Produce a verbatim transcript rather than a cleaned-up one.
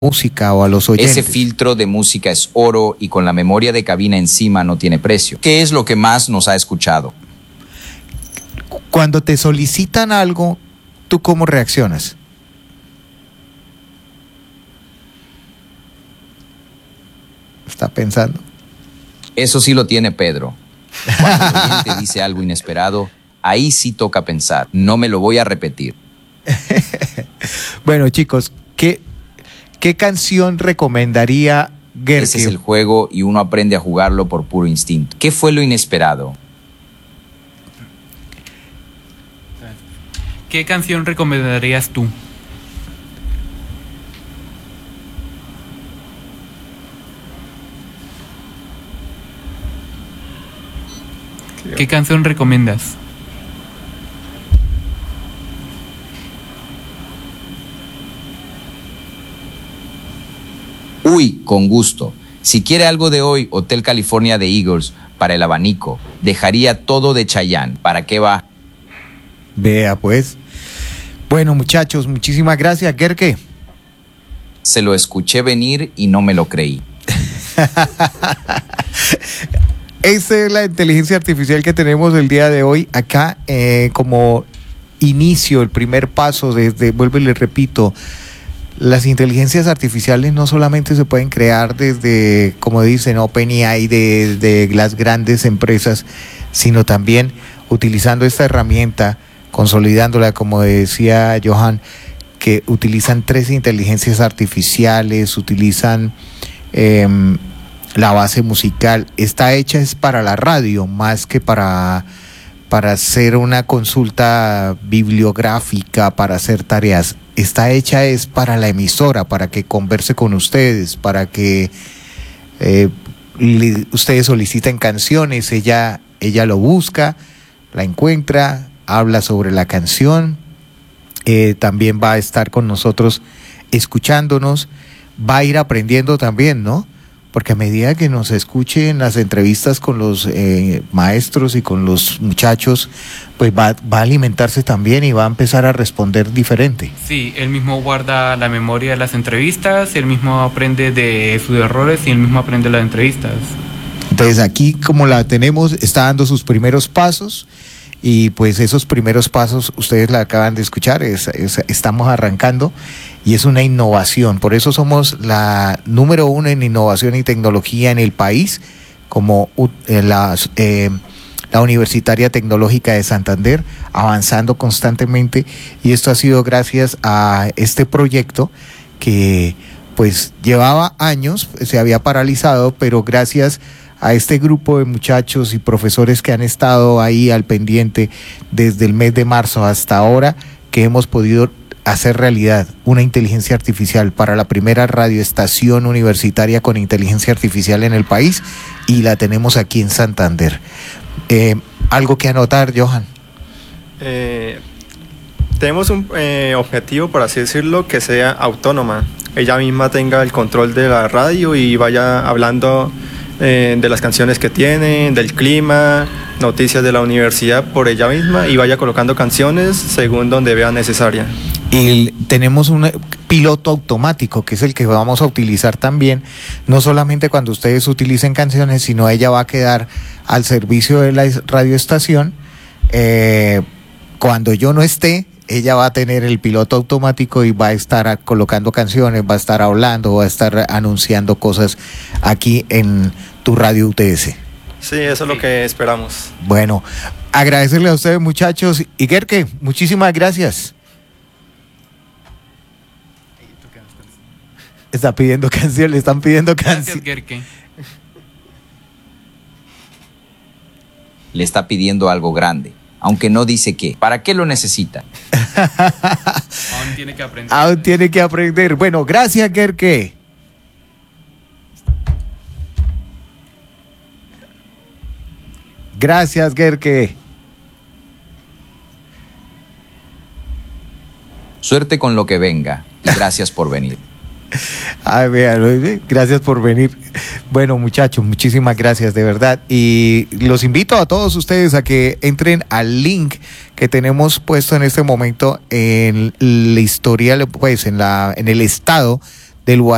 música o a los oyentes. Ese filtro de música es oro y con la memoria de cabina encima no tiene precio. ¿Qué es lo que más nos ha escuchado? Cuando te solicitan algo, ¿tú cómo reaccionas? ¿Está pensando? Eso sí lo tiene Pedro. Cuando el oyente dice algo inesperado, ahí sí toca pensar. No me lo voy a repetir. Bueno, chicos, ¿qué, qué canción recomendaría Gerke? Ese es el juego y uno aprende a jugarlo por puro instinto. ¿Qué fue lo inesperado? ¿Qué canción recomendarías tú? ¿Qué canción recomiendas? Uy, con gusto. Si quiere algo de hoy, Hotel California de Eagles para el abanico. Dejaría todo de Chayanne. ¿Para qué va? Vea pues. Bueno, muchachos, muchísimas gracias, Gerke. Se lo escuché venir y no me lo creí. Esa es la inteligencia artificial que tenemos el día de hoy acá, eh, como inicio, el primer paso desde, vuelvo y le repito, las inteligencias artificiales no solamente se pueden crear desde, como dicen, OpenAI, de, de las grandes empresas, sino también utilizando esta herramienta, consolidándola, como decía Johan, que utilizan tres inteligencias artificiales, utilizan eh, la base musical. Está hecha es para la radio, más que para, para hacer una consulta bibliográfica, para hacer tareas. Está hecha es para la emisora, para que converse con ustedes, para que eh, le, ustedes soliciten canciones, ella, ella lo busca, la encuentra, habla sobre la canción, eh, también va a estar con nosotros escuchándonos, va a ir aprendiendo también, ¿no? Porque a medida que nos escuche en las entrevistas con los eh, maestros y con los muchachos, pues va, va a alimentarse también y va a empezar a responder diferente. Sí, él mismo guarda la memoria de las entrevistas, él mismo aprende de sus errores y él mismo aprende las entrevistas. Entonces aquí, como la tenemos, está dando sus primeros pasos. Y pues esos primeros pasos, ustedes la acaban de escuchar, es, es, estamos arrancando y es una innovación. Por eso somos la número uno en innovación y tecnología en el país, como eh, la, eh, la Universitaria Tecnológica de Santander, avanzando constantemente. Y esto ha sido gracias a este proyecto que pues llevaba años, se había paralizado, pero gracias a este grupo de muchachos y profesores que han estado ahí al pendiente desde el mes de marzo hasta ahora, que hemos podido hacer realidad una inteligencia artificial para la primera radioestación universitaria con inteligencia artificial en el país, y la tenemos aquí en Santander. Eh, ¿Algo que anotar, Johan? Eh, tenemos un eh, objetivo, por así decirlo, que sea autónoma. Ella misma tenga el control de la radio y vaya hablando Eh, de las canciones que tiene, del clima, noticias de la universidad por ella misma, y vaya colocando canciones según donde vea necesaria. Y tenemos un piloto automático que es el que vamos a utilizar también, no solamente cuando ustedes utilicen canciones, sino ella va a quedar al servicio de la radioestación. Eh, cuando yo no esté, ella va a tener el piloto automático y va a estar colocando canciones, va a estar hablando, va a estar anunciando cosas aquí en tu radio U T S. Sí, eso es lo que esperamos. Bueno, agradecerle a ustedes, muchachos. Y Gerke, muchísimas gracias. Está pidiendo canción, le están pidiendo canción. Gracias, Gerke. Le está pidiendo algo grande, aunque no dice qué. ¿Para qué lo necesita? Aún tiene que aprender. Aún tiene que aprender. Bueno, gracias, Gerke. Gracias, Gerke. Suerte con lo que venga y gracias por venir. Ay, vean, gracias por venir. Bueno, muchachos, muchísimas gracias, de verdad. Y los invito a todos ustedes a que entren al link que tenemos puesto en este momento en la historia, pues en la en el estado del WhatsApp.